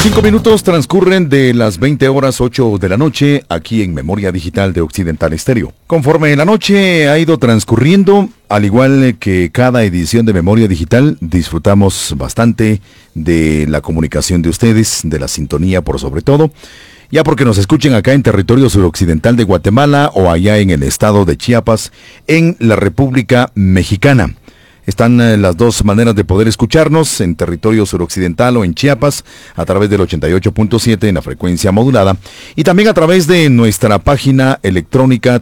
5 minutos transcurren de las 20:08 de la noche aquí en Memoria Digital de Occidental Estéreo. Conforme la noche ha ido transcurriendo, al igual que cada edición de Memoria Digital, disfrutamos bastante de la comunicación de ustedes, de la sintonía por sobre todo, ya porque nos escuchen acá en territorio suroccidental de Guatemala o allá en el estado de Chiapas, en la República Mexicana. Están las dos maneras de poder escucharnos, en territorio suroccidental o en Chiapas, a través del 88.7 en la frecuencia modulada, y también a través de nuestra página electrónica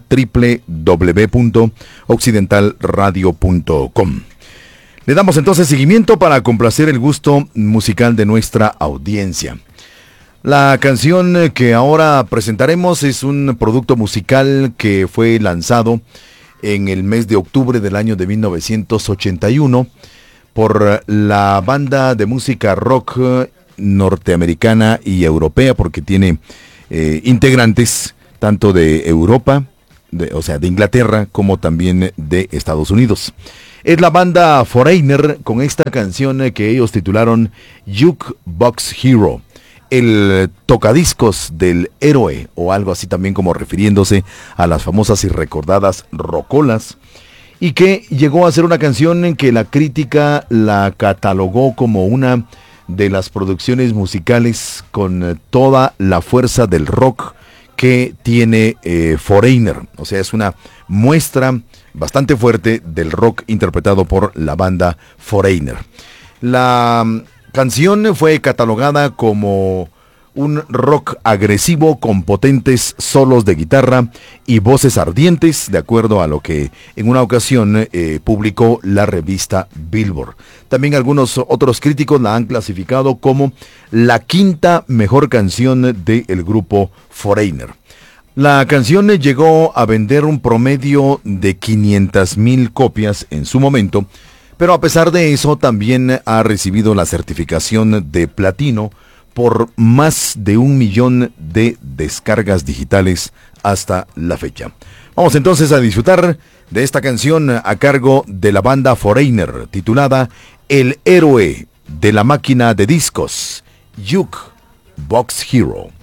www.occidentalradio.com. Le damos entonces seguimiento para complacer el gusto musical de nuestra audiencia. La canción que ahora presentaremos es un producto musical que fue lanzado en el mes de octubre del año de 1981 por la banda de música rock norteamericana y europea, porque tiene integrantes tanto de Europa, de Inglaterra, como también de Estados Unidos. Es la banda Foreigner con esta canción que ellos titularon Jukebox Hero, el tocadiscos del héroe, o algo así también, como refiriéndose a las famosas y recordadas rocolas, y que llegó a ser una canción en que la crítica la catalogó como una de las producciones musicales con toda la fuerza del rock que tiene Foreigner. O sea, es una muestra bastante fuerte del rock interpretado por la banda Foreigner. La canción fue catalogada como un rock agresivo con potentes solos de guitarra y voces ardientes, de acuerdo a lo que en una ocasión publicó la revista Billboard. También algunos otros críticos la han clasificado como la quinta mejor canción del grupo Foreigner. La canción llegó a vender un promedio de 500,000 copias en su momento, pero a pesar de eso también ha recibido la certificación de platino por más de 1 millón de descargas digitales hasta la fecha. Vamos entonces a disfrutar de esta canción a cargo de la banda Foreigner, titulada El héroe de la máquina de discos, Jukebox Hero.